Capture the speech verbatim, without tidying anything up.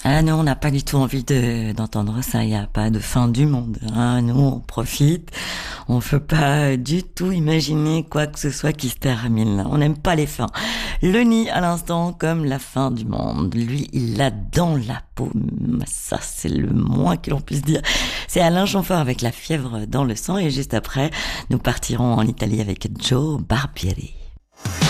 Ah non, on n'a pas du tout envie de, d'entendre ça. Il n'y a pas de fin du monde. Hein. Nous, on profite. On ne veut pas du tout imaginer quoi que ce soit qui se termine. On n'aime pas les fins. Le nid à l'instant comme la fin du monde. Lui, il l'a dans la peau. Ça, c'est le moins que l'on puisse dire. C'est Alain Chamfort avec La fièvre dans le sang. Et juste après, nous partirons en Italie avec Joe Barbieri.